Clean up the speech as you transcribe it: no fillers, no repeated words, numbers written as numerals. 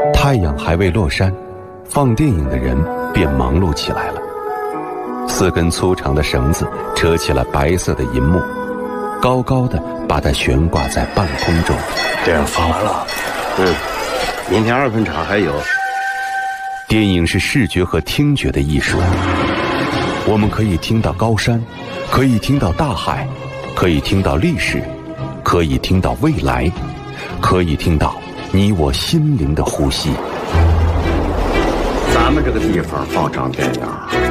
太阳还未落山，放电影的人便忙碌起来了。4根粗长的绳子扯起了白色的银幕，高高的把它悬挂在半空中。 电影放完了，明天2分场还有。 电影是视觉和听觉的艺术，我们可以听到高山，可以听到大海，可以听到历史，可以听到未来，可以听到你我心灵的呼吸。 咱们这个地方放场电影